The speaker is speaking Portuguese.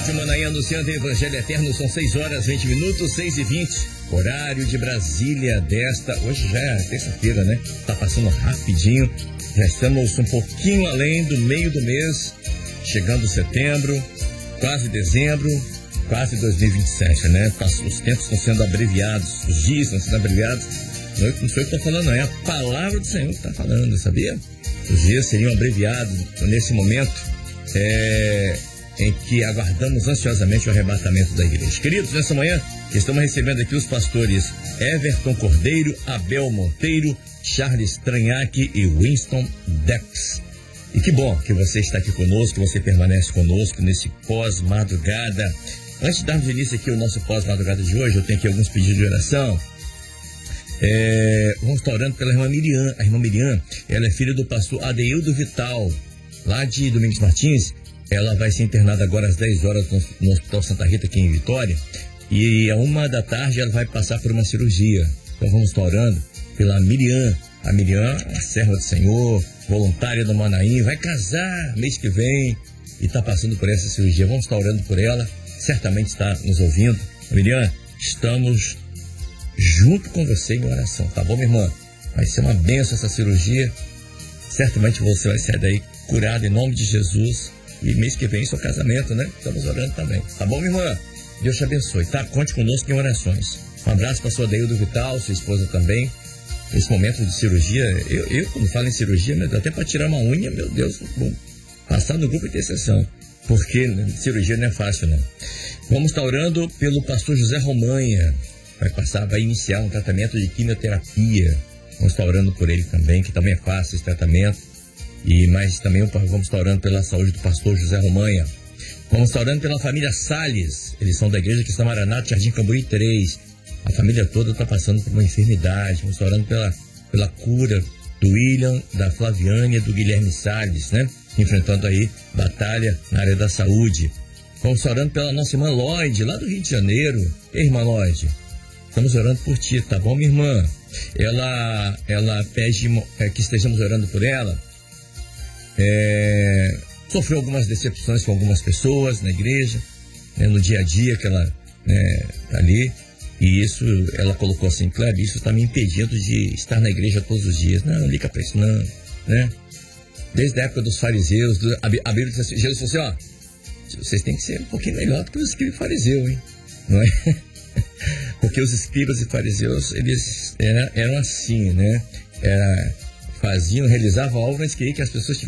Rádio Manaim anunciando o Evangelho Eterno, são 6h20, 6h20, horário de Brasília desta, hoje já é terça-feira, né? Tá passando rapidinho, já estamos um pouquinho além do meio do mês, chegando setembro, quase dezembro, quase 2027, né? Os tempos estão sendo abreviados, os dias estão sendo abreviados, não sou eu que estou falando, não, é a palavra do Senhor que está falando, sabia? Os dias seriam abreviados nesse momento, em que aguardamos ansiosamente o arrebatamento da igreja. Queridos, nessa manhã estamos recebendo aqui os pastores Everton Cordeiro, Abel Monteiro, Charles Tranhac e Winston Dex. E que bom que você está aqui conosco, que você permanece conosco nesse pós-madrugada. Antes de darmos início aqui ao nosso pós-madrugada de hoje, eu tenho aqui alguns pedidos de oração. Vamos estar orando pela irmã Miriam. A irmã Miriam, ela é filha do pastor Adeildo Vital, lá de Domingos Martins. Ela vai ser internada agora às 10 horas no Hospital Santa Rita, aqui em Vitória. E à 1h ela vai passar por uma cirurgia. Então vamos estar orando pela Miriam. A Miriam, uma serva do Senhor, voluntária do Manaim, vai casar mês que vem e está passando por essa cirurgia. Vamos estar orando por ela. Certamente está nos ouvindo. Miriam, estamos junto com você em oração, tá bom, minha irmã? Vai ser uma bênção essa cirurgia. Certamente você vai sair daí curado em nome de Jesus. E mês que vem, seu casamento, né? Estamos orando também. Tá bom, minha irmã? Deus te abençoe, tá? Conte conosco em orações. Um abraço para sua Adeildo Vital, sua esposa também. Nesse momento de cirurgia, eu quando falo em cirurgia, até para tirar uma unha, meu Deus, bom, passar no grupo de intercessão. Porque cirurgia não é fácil, né? Vamos estar orando pelo pastor José Romanha. Vai iniciar um tratamento de quimioterapia. Vamos estar orando por ele também, que também é fácil esse tratamento. Mas também vamos estar orando pela saúde do pastor José Romanha. Vamos estar orando pela família Salles. Eles são da igreja Cristã Maranata, Jardim Cambuí 3. A família toda está passando por uma enfermidade. Vamos estar orando pela cura do William, da Flaviane e do Guilherme Salles, né? Enfrentando aí batalha na área da saúde. Vamos estar orando pela nossa irmã Lloyd, lá do Rio de Janeiro. Ei, irmã Lloyd, estamos orando por ti, tá bom, minha irmã? Ela pede que estejamos orando por ela. Sofreu algumas decepções com algumas pessoas na igreja, né, no dia a dia que ela tá ali, e isso ela colocou assim: Kleber, isso está me impedindo de estar na igreja todos os dias. Não liga para isso não, né? Desde a época dos fariseus, a Bíblia diz assim, Jesus falou assim: ó, vocês têm que ser um pouquinho melhor do que os escribas e fariseus, hein? Não é? Porque os escribas e fariseus, eles eram assim, né? Realizavam algo, mas queria que as pessoas